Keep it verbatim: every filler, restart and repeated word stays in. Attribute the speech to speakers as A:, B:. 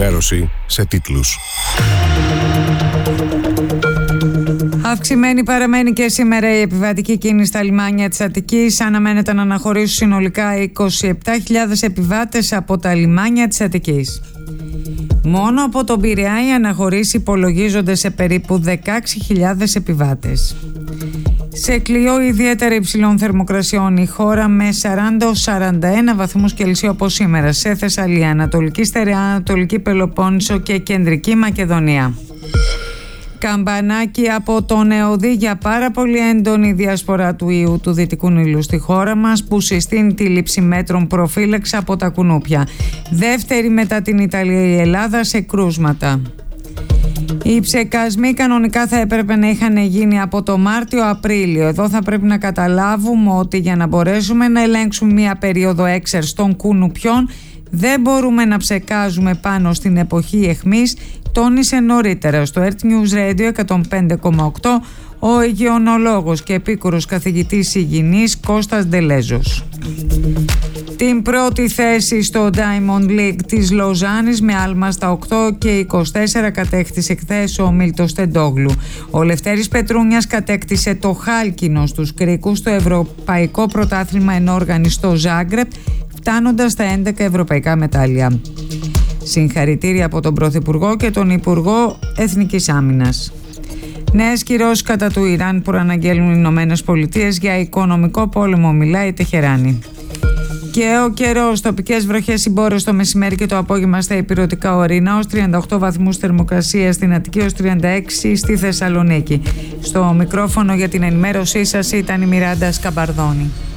A: ενημέρωση σε τίτλους.
B: Αυξημένη παραμένει και σήμερα η επιβατική κίνηση στα λιμάνια της Αττικής. Αναμένεται να αναχωρήσουν συνολικά είκοσι επτά χιλιάδες επιβάτες από τα λιμάνια της Αττικής. Μόνο από τον Πειραιά οι αναχωρήσεις υπολογίζονται σε περίπου δεκαέξι χιλιάδες επιβάτες. Σε κλειό ιδιαίτερα υψηλών θερμοκρασιών η χώρα με σαράντα έως σαράντα ένα βαθμούς Κελσίου όπως σήμερα σε Θεσσαλία, Ανατολική Στερεά, Ανατολική Πελοπόννησο και Κεντρική Μακεδονία. Καμπανάκι από τον ΕΟΔΗ για πάρα πολύ έντονη διασπορά του ιού του Δυτικού Νείλου στη χώρα μας, που συστήνει τη λήψη μέτρων προφύλαξης από τα κουνούπια. Δεύτερη μετά την Ιταλία η Ελλάδα σε κρούσματα. Οι ψεκασμοί κανονικά θα έπρεπε να είχαν γίνει από το Μάρτιο-Απρίλιο. Εδώ θα πρέπει να καταλάβουμε ότι για να μπορέσουμε να ελέγξουμε μία περίοδο έξαρσης των κουνουπιών δεν μπορούμε να ψεκάζουμε πάνω στην εποχή αιχμής, τόνισε νωρίτερα στο Earth News Radio εκατόν πέντε κόμμα οκτώ ο υγειονολόγος και επίκουρος καθηγητής υγιεινής Κώστας Ντελέζος. Την πρώτη θέση στο Diamond League της Λοζάνης με άλμα στα οκτώ και είκοσι τέσσερα κατέκτησε χθες ο Μίλτος Τεντόγλου. Ο Λευτέρης Πετρούνιας κατέκτησε το χάλκινο στους κρίκους στο Ευρωπαϊκό Πρωτάθλημα Ενόργανης στο Ζάγκρεπ, φτάνοντας στα έντεκα ευρωπαϊκά μετάλλια. Συγχαρητήρια από τον Πρωθυπουργό και τον Υπουργό Εθνικής Άμυνας. Νέες κυρώσεις κατά του Ιράν προαναγγέλνουν οι Ηνωμένες Πολιτείες για οικονομικό πόλεμο, μιλάει η Τεχεράνη. Και ο καιρός, τοπικές βροχές συμπόρες το μεσημέρι και το απόγευμα στα ηπειρωτικά ορεινά, ως τριάντα οκτώ βαθμούς θερμοκρασία στην Αττική, ως τριάντα έξι στη Θεσσαλονίκη. Στο μικρόφωνο για την ενημέρωσή σας ήταν η Μιράντα Σκαμπαρδόνη.